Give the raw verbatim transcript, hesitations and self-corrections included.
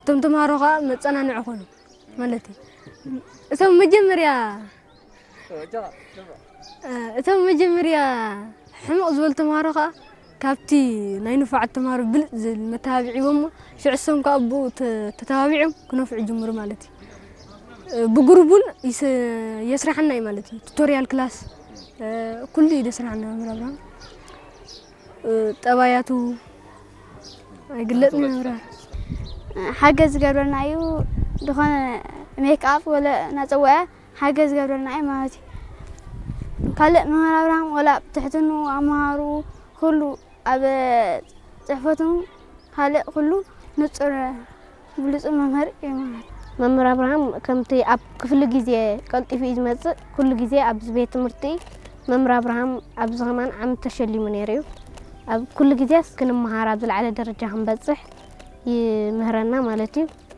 تم تمارقة متصنع نعخونه مالتي اسم مجمريا اسم مجمريا حمق زول تمارقة كابتي ناينو فعل تمارق بلز المتابعي وما شو عسهم كابو تتابعهم كنا في الجمهور مالتي بجروبون يس يسرح لنا مالتي توتوريال كلاس كل يسرح لنا مرة تباياتو يقلتنا مرة حاجز قبلنا أيو دخان ميك أب ولا نسويه حاجز قبلنا أي مالتي كله مهر أبراهيم ولا بتحتنو أمهارو كله أبى صحفتهم كله كله نصر بلس مهر إيمان ممر أبراهيم كمتي أب كل جزء قلت في إجماع كل جزء أب بيت مرتي ممر أبراهيم أب زمان عم تشلي منيريو أب كل جزء كنا مهارات على درجة هم بتصح يمهرنا مالتي